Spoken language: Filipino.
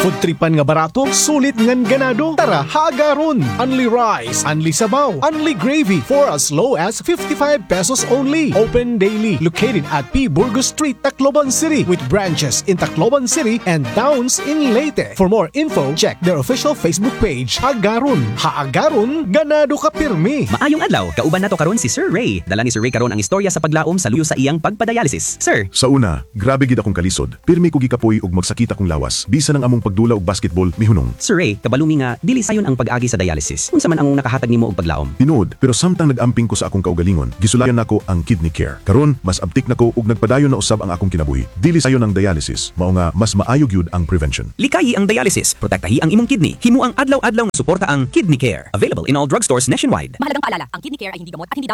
Food tripan nga barato, sulit ngan ganado. Tara, haagaron! Only rice, only sabaw, only gravy for as low as 55 pesos only. Open daily, located at P. Burgos Street, Tacloban City, with branches in Tacloban City and Downs in Leyte. For more info, check their official Facebook page. Haagaron, haagaron, ganado ka pirmi. Maayong adlaw, kauban nato karon si Sir Ray. Dala ni Sir Ray karon ang istorya sa paglaom sa luyo sa iyang pagpadialysis. Sir, Sa una, grabe gid akong kalisod. Pirmi ko gikapoy ug magsakit akong lawas. Bisa nang among pagdula og basketball mihunong. Sir Ray, kabalumi nga dili sayon ang pag-agi sa dialysis. Unsa man ang nakahatag nimo og paglaom? Tinuod, pero samtang nag-amping ko sa akong kaugalingon, gisulayan nako ang kidney care. Karon, mas abtik nako ug nagpadayon na usab ang akong kinabuhi. Dili sayon ang dialysis, mao nga mas maayo gyud ang prevention. Likayi ang dialysis, protektahi ang imong kidney. Himo ang adlaw-adlaw nga suporta ang Kidney Care. Available in all drugstores nationwide. Mahalagang paalala, ang kidney care ay hindi gamot at hindi